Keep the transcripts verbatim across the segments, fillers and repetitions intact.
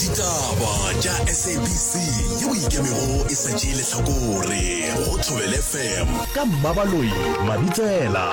ditaba tša S A B C yeo ikemego e sa tšee lehlakore go Thobela F M ka Mmabaloi Mabitsela.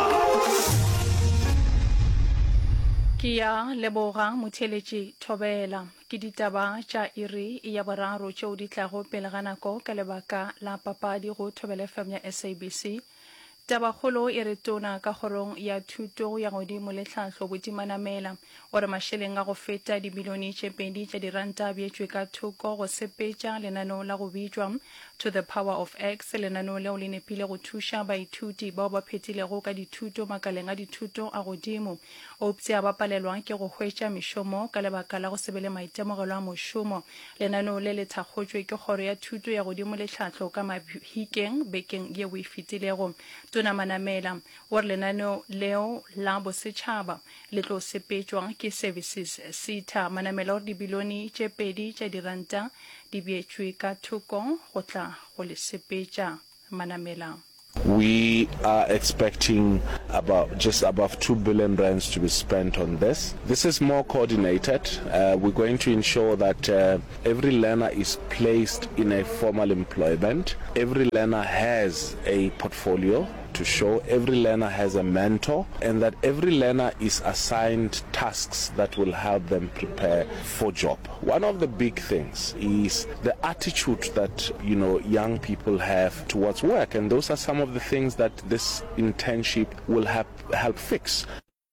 Ke ya leboga motheletši Thobela ke ditaba tša iri ya boraro tšeo di tlago pele ga nako ka lebaka la papadi go Thobela F M ya S A B C. Tabakgolo e re tona ka kgorong ya thuto ya godimo le tlhahlo Botimanamela gore mašeleng a go feta dibilione tše pedi tša diranta beetšwe ka thoko go sepetša lenaneo la go bitšwa To the Power of X, lenaneo leo le nepile go thuša baithuti bao ba phetilego ka dithuto makaleng a dithuto a godimo optsia ba palelwa ke go hwetša mešomo ka lebaka la go se be le maitemogelo a mošomo. Lenaneo le le thakgotšwe ke kgoro ya thuto ya godimo le tlhahlo ka mahikeng bekeng yeo e fetilego. Tona Manamela gore lenaneo leo la bosetšhaba le tlo sepetšwa ke Services Sita. Manamela gore dibilione tše pedi tša diranta di beetšwe ka thoko go tla go le sepetša. Manamela. We are expecting about just above two billion rands to be spent on this. This is more coordinated. Uh, we're going to ensure that uh, every learner is placed in a formal employment. Every learner has a portfolio to show, every learner has a mentor, and that every learner is assigned tasks that will help them prepare for job. One of the big things is the attitude that, you know, young people have towards work, and those are some of the things that this internship will help help fix.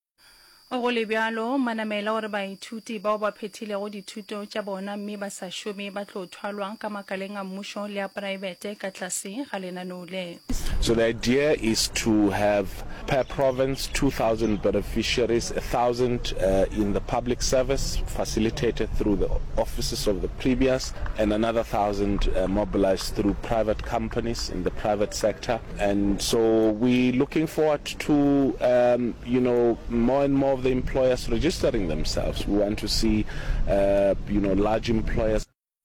Go le bjalo Manamela gore baithuti bao ba phethilego dithuto tša bona mme ba sa šome ba tlo thwalwang ka makaleng a mmušo le a private ka tlase ga lenaneo le. So the idea is to have per province two thousand beneficiaries, one thousand uh, in the public service facilitated through the offices of the previous, and another one thousand uh, mobilized through private companies in the private sector. And so we're looking forward to um, you know, more and more of the employers registering themselves. We want to see uh, you know, large employers.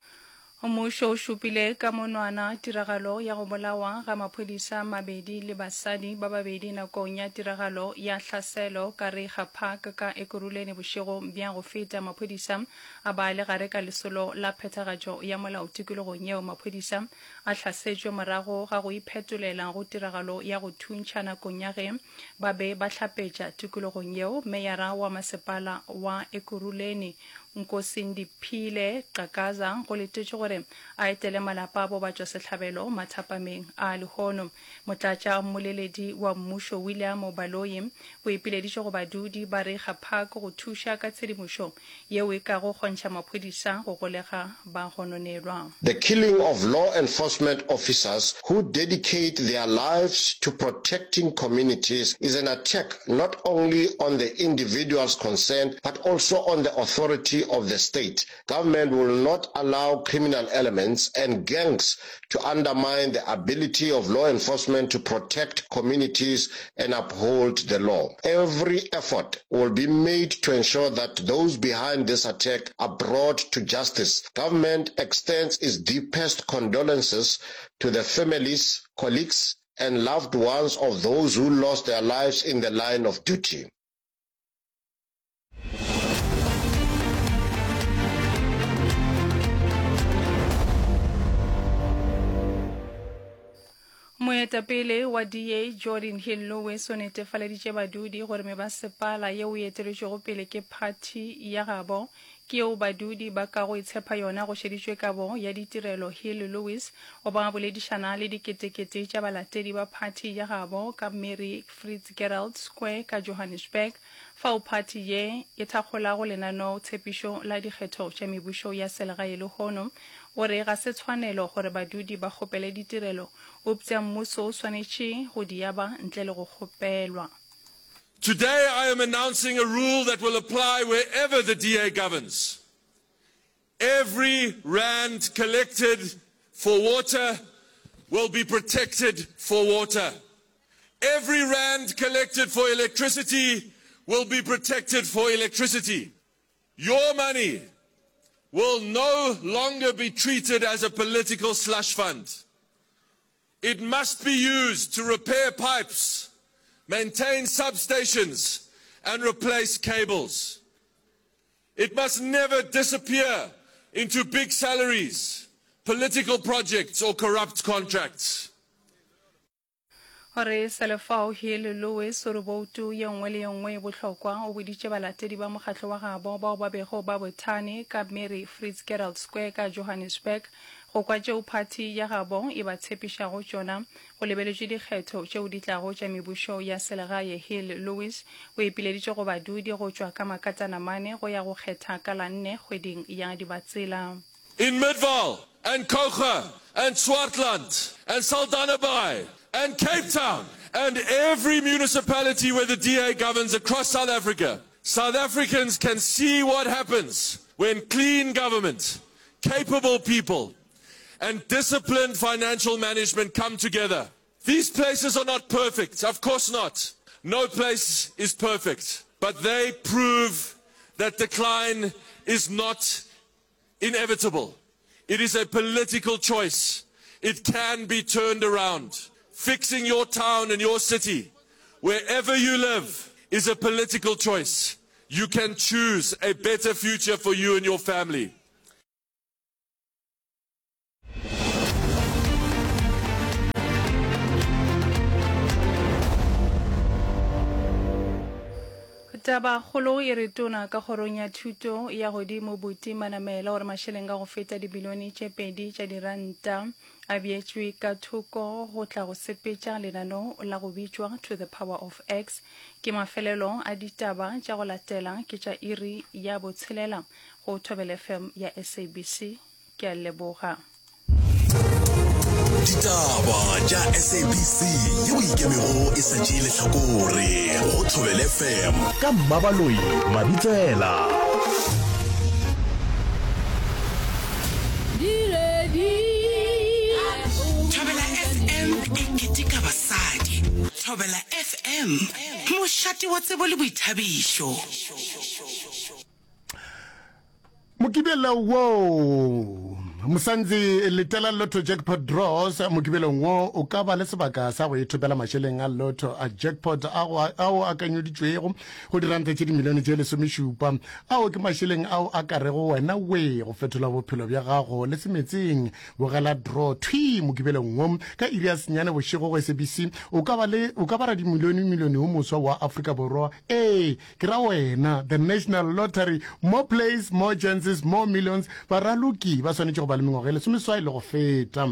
Mmušo o šupile ka monwana tiragalo ya go bolawa ga maphodisa mabedi le basadi ba babedi nakong ya tiragalo ya hlaselo ka Reiga Park ka Ekurhuleni bošego bja go feta. Maphodisa a ba le gare ka lesolo la phethagatšo ya molao tikologong yeo. Maphodisa a hlasetšwe morago ga go iphetolela go tiragalo ya go thuntšha nakong ya ge ba be ba hlapetša tikologong yeo. Meyara wa masepala wa Ekurhuleni Nkosindi Phile Qakaza go letetše gore a etele malapa bo batšwa setlhabelo mathapameng a lehono. Motlatša mmoleledi wa mmušo William Baloyi o ipileditše go badudi ba Reiga Park go thuša ka tshedimošo yeo e ka go kgontšha maphodisa go golega ba gononelwa. The killing of law enforcement officers who dedicate their lives to protecting communities is an attack not only on the individuals concerned but also on the authority of the state. Government will not allow criminal elements and gangs to undermine the ability of law enforcement to protect communities and uphold the law. Every effort will be made to ensure that those behind this attack are brought to justice. Government extends its deepest condolences to the families, colleagues, and loved ones of those who lost their lives in the line of duty. Moetapele wa D A Jordan Hill Lewis o netefaleditše badudi gore mebasepala yeo e eteletšego pele ke party ya gabo ke yeo badudi ba ka go itshepa yona go šeditšwe kabo ya ditirelo. Hill Lewis o ba boledišana le diketekete tša balatedi ba party ya gabo ka Mary Fitzgerald Square ka Johannesburg fao party ye e thakgolago lenaneo tshepišo la dikgetho tša mebušo ya selegae le hono gore ga se tshwanelo gore badudi ba kgopele ditirelo optsia mmuso o swanetše go diaba ntle le go kgopelwa. Today I am announcing a rule that will apply wherever the D A governs. Every rand collected for water will be protected for water. Every rand collected for electricity will be protected for electricity. Your money will no longer be treated as a political slush fund. It must be used to repair pipes, maintain substations, and replace cables. It must never disappear into big salaries, political projects or corrupt contracts. Hore Salafao Hill Louis Urubotu Yongwe Yongwe Butlokwa o boditse balatedi ba mokgatlo wa gabo bao ba bego ba botane ka Mary Fritz Gerald Square ka Johannesburg go kwa tšeo party ya gabo e ba tshepiša go tšona go lebeletše dikgetho tšeo di tlago tša mebušo ya selegae. Hill Louis o ipileditše go badudi go tšwa ka makatsanamane go ya go kgetha ka la nne kgweding ya Dibatsela. In Midvaal and Kocha and Swartland and Saldanha Bay and Cape Town and every municipality where the D A governs across South Africa, South Africans can see what happens when clean government, capable people, and disciplined financial management come together. These places are not perfect, of course not. No place is perfect, but they prove that decline is not inevitable. It is a political choice. It can be turned around. Fixing your town and your city, wherever you live, is a political choice. You can choose a better future for you and your family. Taba kholo e re tona ka kgorong ya thuto ya godimo buti manamela gore masheleng ka go feta dibilione tše pedi tša diranta a beetšwe ka thoko go tla go sepetša lenano la go bitšwa to the power of X ke mafelelo a ditaba tša go latela ke tša iri ya botshelela go Thobela F M ya S A B C ke a leboga. Ditaba tša S A B C yeo ikemego e šetše lehlakore go Thobela F M ka Mmabaloi Mabitsela. Thobela F M e keteka basadi. Thobela F M mošate wa tsebo le boithabišo. Mokibela wo Musanzi letela lotto jackpot draws mokibela wo o ka ba le sebaka sa go ithopela masheleng a lotto a jackpot ao a kanyoditšwego go diranta tše dimilione tše lesomešupa ao ke masheleng ao a ka rego wena we go fetola bophelo bja gago le semetseng bogela draw twi mokibela wo ka iri ya senyane bošego go S A B C o ka ba le o ka ba ra dimilione milione o moswa wa Afrika Borwa eh ke ra wena the National Lottery, more plays, more chances, more millions. Baraluki ba swanetše go ba le mengwaga le someswai le go feta.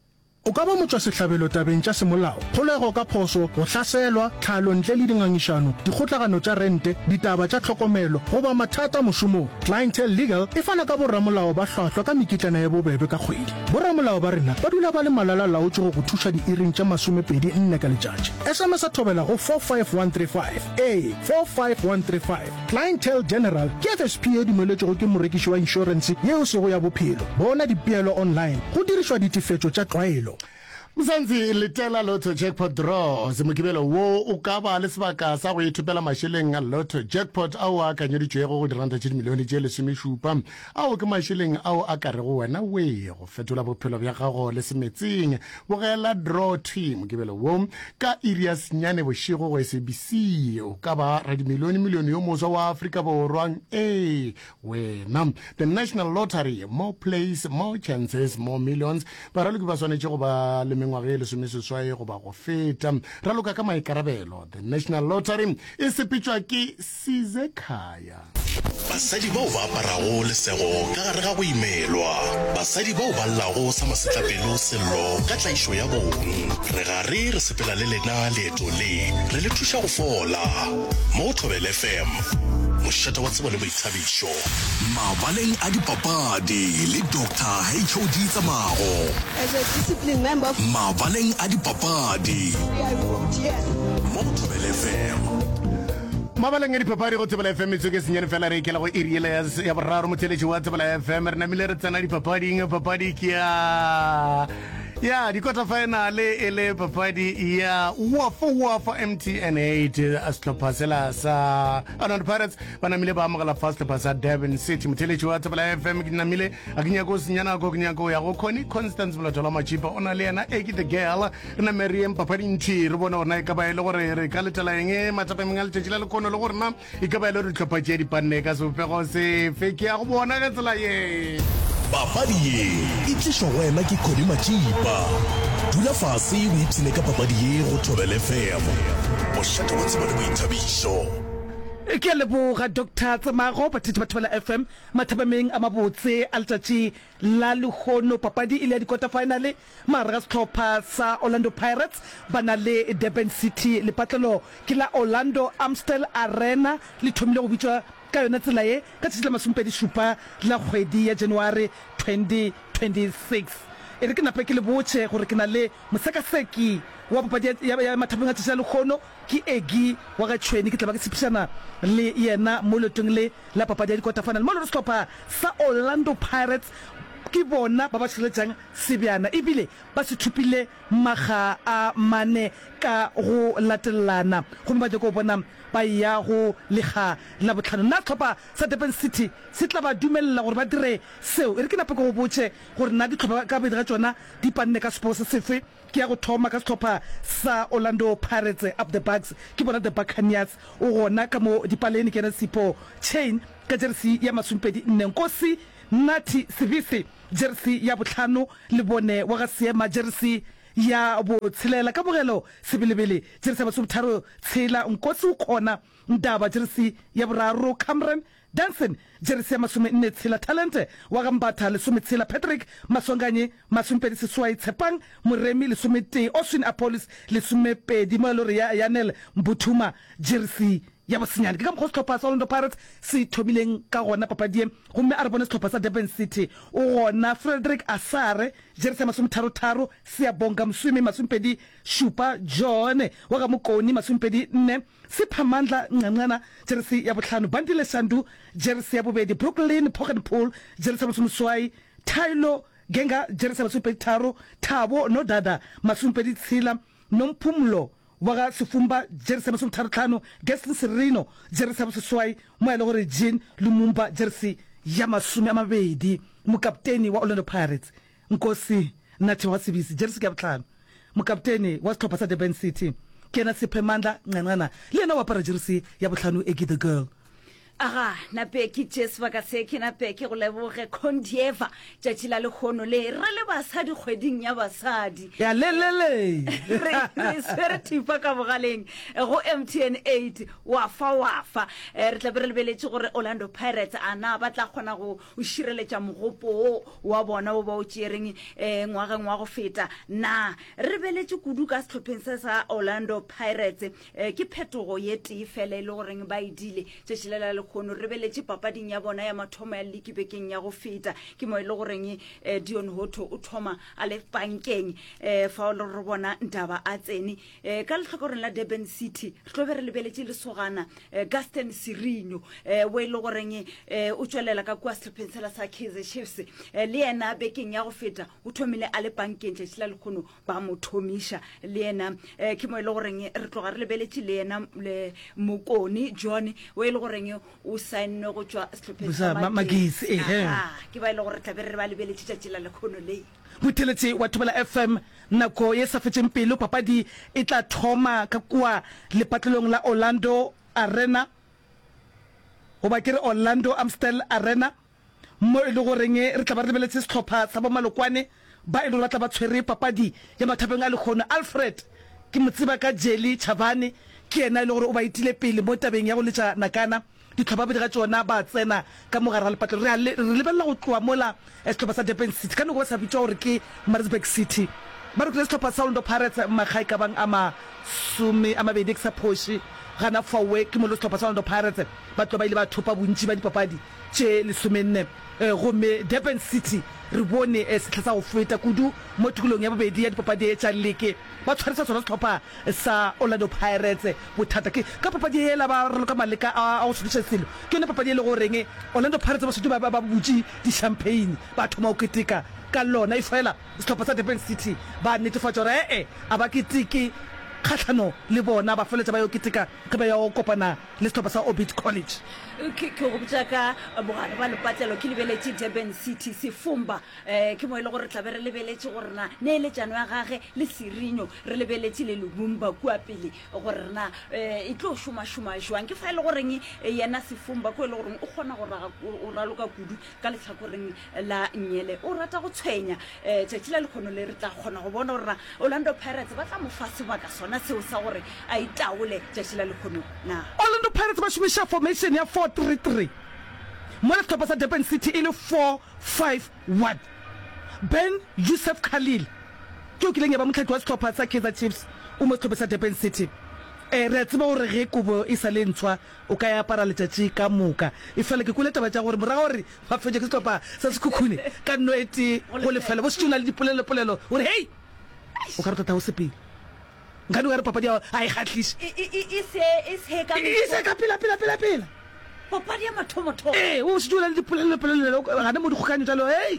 O ka ba motswa sehlabelo tabeng tša semolao, kgolego ka phoso, go hlaselwa, tlhalo ntle le dingangišano, dikgotlagano tša rente, ditaba tša tlhokomelo, go ba mathata mošomong. Clientele Legal e fana ka borramolao ba hlwahlwa ka mekitlana ya bobebe ka kgwedi. Borramolao ba rena ba dula ba le malala laotše go go thuša diiring tša masomepedi nne ka letšatši. S M S a Thobela go four five one three five a four five one three five. Clientele General ke F S P e dumeletšego ke morekiši wa insurance yeo sego ya bophelo. Bona dipeelo online go dirišwa ditefetšo tša tlwaelo. Musanzi letela lotto jackpot draws mokibelo wo o ka ba le sebaka sa go ithopela masheleng a lotto jackpot ao a kanyeditšwego go diranta tše dimilione tše lesomešupa ao ke masheleng ao a ka rego wena we go fetola bophelo bja gago le semetseng bogela draw team mokibelo wo ka iri ya senyane bošego go S A B C o ka ba ra dimilione milione yo moswa wa Afrika Borwa eh wena the National Lottery, more plays, more chances, more millions. Baraluki ba swanetše go ba le mengwaga e lesomeseswai go ba go feta raloka ka maikarabelo. The National Lottery e sepetšwa ke Sizekhaya. Basadi bao ba aparago lesego ka gare ga go imelwa, basadi bao ba llago sa masetlapelo sello ka tlaišo ya bong. Re gare re sepela le lena leeto le re le thuša go fola mo Thobela F M mošate wa tsebo le boithabišo mabaleng a dipapadi le Doctor H O D Tsamago. As a discipline member, mabaleng a dipapadi mo Thobela F M. Mabaleng a dipapadi go Thobela F M itso ke senyane fela re ikela go iri ya boraro motheletši wa Thobela F M re namile re tsena dipapading papadi ke ya ya di quarter final ele papadi ya wafa wafa M T N eight aslopha sela sa Orlando Pirates ba namile ba amogela first pass at Durban City motheletši wa Thobela F M ke namile a ke nyako senyana go ke nyako ya go Connie Constance Molotola Machipa ona le yena Eki the girl na Miriam papadi ntši re bona ona e ka ba ile gore re ka letela eng matapa menga letšatši la le kono le gore na e ka ba ile re tlhopha tše di panne ka sopego se fake ya go bona ka tsela ye papadi ye e tlišwa go wena ke Kgodi Matšipa. Dula fase o ipsene ka papadi ye go Thobela F M. Mošate wa tseba le boithabišo. Ke leboga Doctor Tsamago Batiti ba Thobela F M mathabameng a mabotse a letsatsi la lekgono papadi ile ya di-quarter finale mara ga setlhopha sa Orlando Pirates ba na le Durban City lepatlelo ke la Orlando Amstel Arena le thomile go bitswa ka yona tsela ye ka tsela masomepedi supa la kgwedi ya January twenty twenty-six e re ke nape ke le botse gore ke na le mosekaseki wa papadi ya mathapeng a tsela lekgono ke Egi wa ga Tshweni ke tla ba ke tsipishana le yena mo letong le la papadi ya di-quarter final mo le setlhopha sa Orlando Pirates ke bona ba ba tshiletsang sebjana ebile ba se thupile maga a mane ka go latelana go ba go bona ba ya go lega la botlhano na tlhopha sa Durban City se tla ba dumella gore ba dire seo e re ke nape go botse gore na di tlhopha ka ba dira tsona di panne ka sports sefe ke ya go thoma ka setlhopha sa Orlando Pirates up the Bucks ke bona the Buccaneers o gona ka mo dipaleni ke na Sipo Chain ka jersey ya masumpedi Nkosi Nathi Sibisi jersey ya botlhano le bone wa ga Seema jersey ya bo tshelela ka bogelo sebelebele jersey ba sobtharo tshela Nkosi o khona Ndaba jersey ya boraro Cameron Danson jersey ya masume nne tshela Talente wa ga Mbatha le sume tshela Patrick Masonganye masumpedi Seswai Tshepang Moremi le sume te Oswin Apollos le sume pedi mo lore ya Yanel Mbuthuma jersey ya bosenyane ke ka mo setlhopha sa Orlando Pirates se thomileng ka gona papadi gomme a re bone setlhopha sa Durban City o gona Frederick Asare jersey masometharo se ya bonga mswimi masumpedi Shupa John wa ga Mokoni masumpedi nne Siphamandla Ncancana jersey ya botlhano Bandile Sandu jersey ya bobedi Brooklyn Pocket Pool jersey masomswai Tylo Genga jersey masumpedi tharo Thabo no Dada masumpedi tshila Nomphumlo waga Sefumba jersey masomtharo Gaston Sereno jersey masoswai mo ele gore Jean Lumumba jersey ya masome a mabedi mokapteni wa Orlando Pirates Nkosi Nathi wa Sibisi jersey ya botlhano mokapteni wa setlhopha sa Durban City ke na Siphemandla Ncancana le yena wa para jersey ya botlhano Egi the girl. Aga na peki jes ba ka se ke na peki go leboge Kondieva tšatši la lekgono le re le basadi kgweding ya basadi ya lelele re swere thipa ka bogaleng go M T N eight wa fa wa fa re tla be re lebeletse gore Orlando Pirates ana ba tla kgona go o šireletša mogopo wa bona o ba o tšereng ngwageng wa go feta na re beletse kudu ka setlhopheng se sa Orlando Pirates ke phetogo ye tee fela le goreng ba idile tšatši la kono re beletse papading ya bona ya mathomo ya league bekeng ya go feta ke mo ile goreng Dion Hoto o thoma a le bankeng fa o re bona Ndaba a tsene ka letlhokoreng la Durban City re tlo be re lebeletse le sogana Gaston Sereno we ile goreng o tswelela ka kwa stripensela sa Kaizer Chiefs le yena bekeng ya go feta o thomile a le bankeng tšatši la lekgono ba mo thomisha le yena ke mo ile goreng re tloga re lebeletse le yena le Mokoni John we ile goreng o sign go tswa setlhopheng sa Magisi eh ke ba ile gore tlabe re ba lebeletse tšatši la lekgono le Buteletse wa Thobela F M nako ye sa fetseng pelo papadi e tla thoma ka kwa lepatlelong la Orlando Arena go ba ke re Orlando Amstel Arena mo e le goreng re tla ba re lebeletse setlhopha sa bo Malokwane ba e le batla ba tshwere papadi ya mathapeng a lekgono Alfred ke motsiba ka Jelly Chavane ke ena le gore o ba itile pele mo tabeng ya go letša nakana di tlhoba ba dira tsona ba tsena ka mogara le patlo re lebella go tloa mola setlhopha sa Durban City ka no go sa bitswa gore ke Maritzburg City ba re setlhopha sa Orlando Pirates magai ka bang ama some ama bedi ka phoshi gana fawe ke mo le setlhopha sa Orlando Pirates ba tlo ba ile ba thopa bontsi ba dipapadi tše lesomenne go me Durban City re bone setlha sa go feta kudu mo tukulong ya bobedi ya dipapadi tša leke ba tshwarisa tsona setlhopha sa Orlando Pirates bothata ke ka papadi e la ba re ka maleka a go tshwisa selo ke yone papadi e le goreng Orlando Pirates ba se ba ba butsi di champagne ba thoma o ketika ka lona e fela setlhopha sa Durban City ba netefatsa gore eh a ba ketike kgatlhano le bona ba feletsa ba yo keteka ge ba ya go kopana le setlhopha sa Orbit College. ke go botsa ka bogale ba lepatlelo ke lebeletse Durban City Sefumba eh ke mo ile gore tla be re lebeletse gore na ne le tsano ya gage le Sirinyo re lebeletse le Lubumba kwa pele gore na eh e tlo shuma shuma jwang ke fa ile gore yena Sefumba ko ile gore o kgona go raga o raloka kudu ka letlhakoreng la Nyele o rata go tshwenya eh tshela le khono le re tla kgona go bona gore Orlando Pirates ba tla mo fase ba ka sona seo sa gore a itaole tshela le khono na Orlando Pirates ba shumisha formation ya four three three mo le setlhopha sa Durban City ile four five one. Ben Yusuf Khalil ke o kileng ya ba motlhatlhi wa setlhopha sa Kaizer Chiefs o mo setlhopha sa Durban City eh re tseba gore ge kubo e sa le ntshwa o ka ya para letšatši ka moka e fela ke kule taba tša gore morago gore ba fetse ke setlhopha sa sekhukhune ka nnete go lefela bo setšona le dipolelo polelo gore hei o ka re tota o sepele nka di gore papadi a e kgatlhise e se ka pela pela pela pela papadi ya mathomathomo eh o setšona le dipolelo polelo gane mo dikgokanyo tša lo hei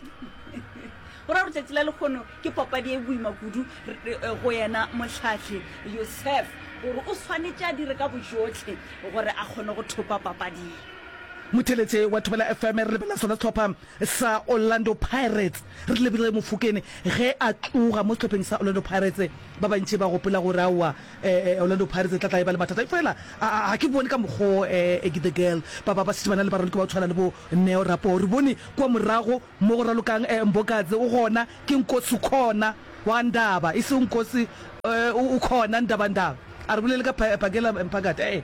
ora re tsetela le khono ke papadi e boima kudu go yena motlhatlhi Yosef gore o tshwanetse a dire ka bojotlhe gore a kgone go thopa papadi motheletše wa Thobela F M re lebela sona setlhopha sa Orlando Pirates re lebile Mofokeng ge a tloga mo setlhopheng sa Orlando Pirates ba bantši ba gopola gore aowa Orlando Pirates tla tla e ba le mathata fela a ke bone ka mokgo Eggy the Girl ba ba ba setšhibana le baraloki ba o tshwana le bo Neo Rapo re bone kwa morago mo go ralokang Mbokadze o gona ke Nkosi khona wa Ndaba e se Nkosi o khona Ndaba Ndaba a re bolele ka Phakela Mphakate eh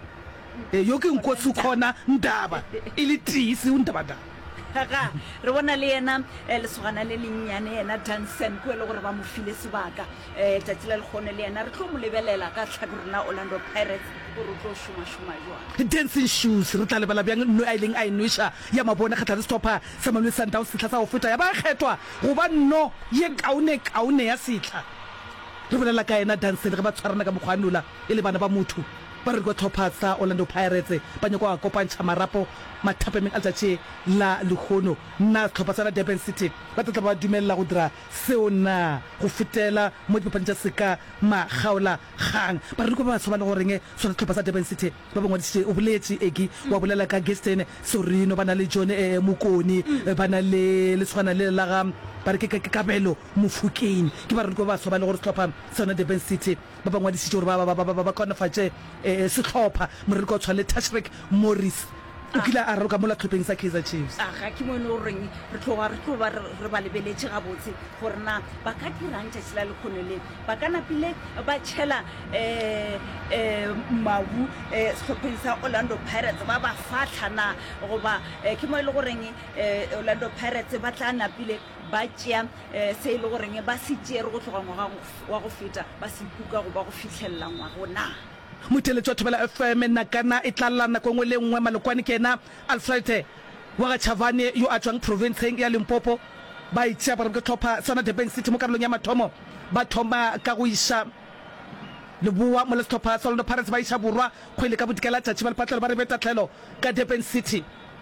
yo ke Nkosi khona Ndaba ile tisi undaba Ndaba ga re bona le yena le sogana le lennyane yena Dansen ko le gore ba mo file sebaka eh tsatsila le gone le yena re tlo mo lebelela ka tlhakorena Orlando Pirates go re tlo shuma shuma jwa dancing shoes re tla lebala bjang no a ileng a inwisha ya mabona kgatla stopper sa Mamelodi Sundowns setla sa go feta ya ba kgethwa go ba no ye kaune kaune ya setla re bolela ka yena Dansen re ba tshwarana ka mokgwanula e le bana ba motho ba re go thopa sa Orlando Pirates ba nyako a kopantša marapo mathapemeng a letsatsi la lekgono nna tlhopha sa Durban City ba tla ba dumella go dira seo na go fetela mo dipapadi tša seka magaola gang ba re go ba tshwana go reng sona tlhopha sa Durban City ba bangwe ditse o boletše Eggy wa bolela ka Gaston Sorino bana le John Mokoni bana le le tshwana le la ga ba re ke Kabelo Mofokeng ke ba re go ba tshwana le gore tlhopha sona Durban City ba bangwe ditse gore ba ba ba ba konafatše setlhopha mo re go tshwana le Tashreek Morris o kila a roka mo la tlhopheng sa Kaizer Chiefs a ga ke mo no reng re tloga re tloba re ba lebeletse ga botse gore na ba ka dirang tša sela le khonele ba kana pile ba tshela eh eh mabu eh setlhopheng sa Orlando Pirates ba ba fatlhana go ba ke mo ile go reng eh Orlando Pirates ba tla na pile ba tšea se ile go reng ba se tšere go tloga ngwaga wa go feta ba se kuka go ba go fitlhella ngwaga na motheletši wa Thobela F M nakana e tla nako ngwe le ngwe malokwane ke ena Alfred wa ga Chavane yo a tswang provinceng ya Limpopo ba itšea ba re ke tlhopha sona Durban City mo karolong ya mathomo ba thoma ka go iša leboa mo le setlhopha sa Orlando Pirates ba iša borwa kgwele ka bodikela tšatši ba lepatlelo ba re betatlhelo ka Durban City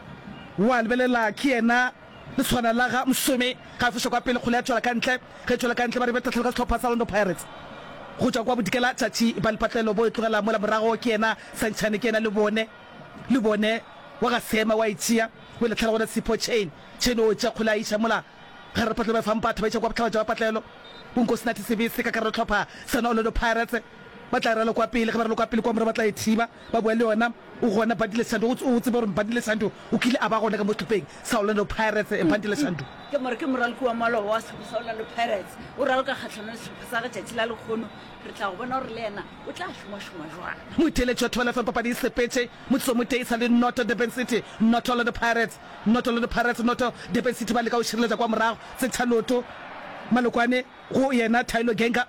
wa lebelela ke ena le tshwana la ga Mosome ga fiša kwa pele kgole ya tswela ka ntle ge tswela ka ntle ba re betatlhelo ka setlhopha sa Orlando Pirates go tswa kwa bodikela tšatši ba lepatlelo bo e tlogela mo la morago ke ena Santšhane ke ena le bone le bone wa ga Sema wa itšea o le tlhala gona Sipho Chain Chain o tša kgole a iša mola ga re patlelo ba fang batho ba itša kwa botlhaba tša bapatlelo bonko Snathi Sebese ka ka re tlhopha sana Orlando Pirates ba tla rela kwa pele ge ba re kwa pele kwa more ba tla e thiba ba bua le yona o gona Badile Sandu o tsebe gore Badile Sandu o kile a ba gona ka mo tlhopheng sa Orlando Pirates Badile Sandu ke more ke moraloko wa malo wa sa Orlando Pirates o raloka kgatlhana le setlhopha sa ga tšatši la lekgono re tla go bona gore le ena o tla šoma šoma jwang motheletši wa Thobela F M papadi e sepetše motso mo tei sa le not Durban City not Orlando Pirates not Orlando Pirates not Durban City ba le ka o šireletša kwa morago Setshaloto malokwane go yena Tylo Genga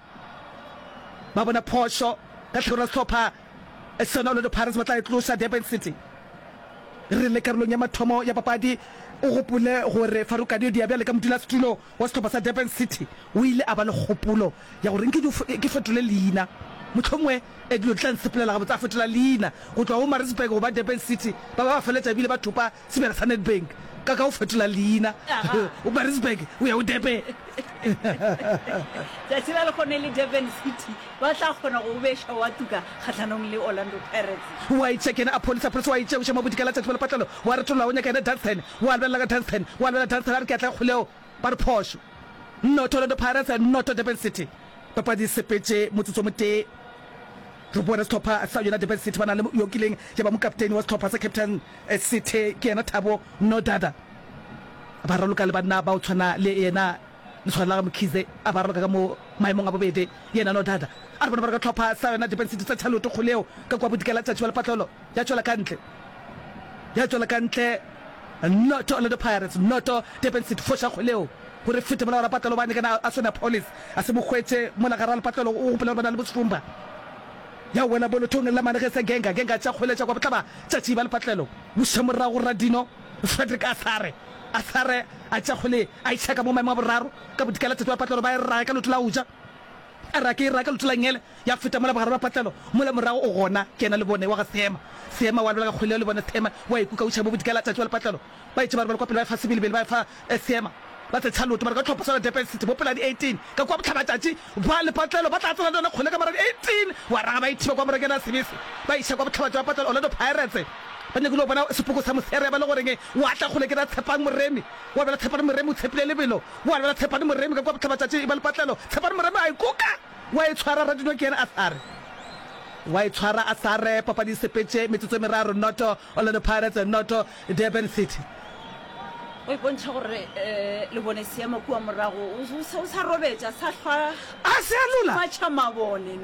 ba bona phošo ka tlhogora setlhopha sona Orlando Pirates ba tla e tloša Durban City re le karolong ya mathomo ya papadi o gopole gore Farukadi Diabia le ka modula setulo wa setlhopha sa Durban City o ile a ba le kgopolo ya gore ke fetole leina motlhomongwe e dilo tla nsepelela ga botsa fetola leina go tloa go Maritzburg go ba Durban City ba ba feletša bile ba thopa sebele sa Nedbank ka ka o fetola leina Aha. o Maritzburg o ya o Durban tsatsi la le gone le Durban City ba tla kgona go besha wa tuka kgatlhanong le Orlando Pirates wa itshekena a police police wa itse o shema bodikala tsa tshwela patlalo wa re tlola o nyaka ena Dunstan wa lebella ka Dunstan wa lebella Dunstan re ke tla kgoleo ba re phosho not Orlando Pirates and not Durban City papa di sepetse motsotso mote re bona stopper sa yona Durban City bana le yo kileng ya ba mo captain wa stopper sa captain eh, City ke ena Thabo no dada ba re loka le bana ba o tshwana le yena le tshwana la Mkhize a ba re ka mo maimong a bobedi yena no dada a re bona ba re ka tlhopha sa yona Durban City tsa tshaloto kgoleo ka kwa bodikela tsa tshwela patlalo ya tswela kantle ya tswela kantle not Orlando Pirates not Durban City fosha kgoleo gore fete bona ra patlalo ba ne kana a sona police a se mo khwetse mona ga ra le patlalo o gopela bana le botsfumba ya wena bolo thong la mane ge se genga genga tsa kgweletsa kwa botlaba tsa tsi ba le patlalo moshemora go radino Frederick Asare Asare a tsa kgole a itshaka mo maemo a boraro ka bodikela tsa patlalo ba ra ka lotla uja a ra ke ra ka lotla ngele ya feta mola ba patlalo mola morago o gona kena le bone wa ga sema sema wa le ga kgwele le bone sema wa ikuka o tshaba bodikela tsa tsa patlalo ba itse ba ba kwa pele ba fa sibile ba fa sema ba tsa tshaloto ba ka tlhopha sa Durban City bo pela di eighteen ka kwa botlhabatšatši ba le patlelo ba tla tsela dona kgole ka mara di eighteen wa raga ba ithiba kwa morekena sebese ba isha kwa botlhabatšo ba patlelo Orlando Pirates ba ne go lo bona sepoko sa mosere ba le goreng wa tla gole ke ra tshepang moremi wa bela tshepang moremi o tshepile lebelo wa bela tshepang moremi ka kwa botlhabatšatši ba le patlelo tshepang moremi a ikuka wa e tshwara radino ke ena Asare wa e tshwara Asare papa di sepetse metsotso meraro noto Orlando Pirates noto Durban City o ipontšha gore um le bone seemo kua morago o sa robetša sa hlwa a se a lola matšha mabone